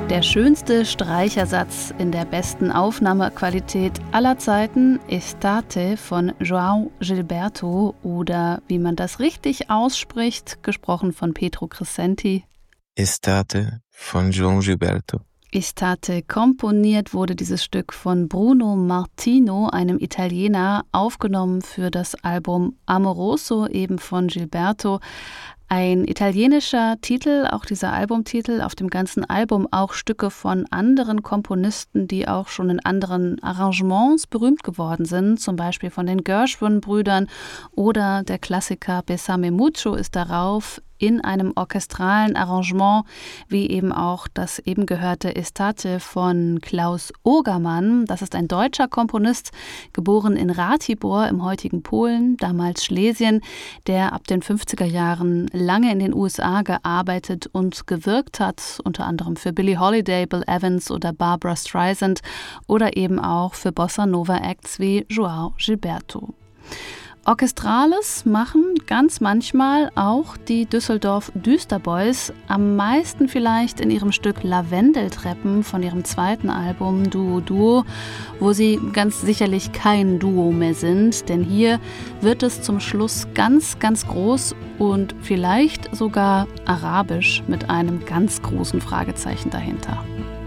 Der schönste Streichersatz in der besten Aufnahmequalität aller Zeiten, Estate von João Gilberto oder wie man das richtig ausspricht, gesprochen von Pedro Crescenti. Estate von João Gilberto. Estate. Komponiert wurde dieses Stück von Bruno Martino, einem Italiener, aufgenommen für das Album Amoroso, eben von Gilberto. Ein italienischer Titel, auch dieser Albumtitel, auf dem ganzen Album auch Stücke von anderen Komponisten, die auch schon in anderen Arrangements berühmt geworden sind, zum Beispiel von den Gershwin-Brüdern oder der Klassiker Bésame mucho ist darauf in einem orchestralen Arrangement, wie eben auch das eben gehörte Estate von Klaus Ogermann. Das ist ein deutscher Komponist, geboren in Ratibor im heutigen Polen, damals Schlesien, der ab den 50er Jahren lange in den USA gearbeitet und gewirkt hat, unter anderem für Billie Holiday, Bill Evans oder Barbra Streisand oder eben auch für Bossa Nova Acts wie João Gilberto. Orchestrales machen ganz manchmal auch die Düsseldorf Düsterboys, am meisten vielleicht in ihrem Stück Lavendeltreppen von ihrem zweiten Album Duo Duo, wo sie ganz sicherlich kein Duo mehr sind, denn hier wird es zum Schluss ganz, ganz groß und vielleicht sogar arabisch mit einem ganz großen Fragezeichen dahinter.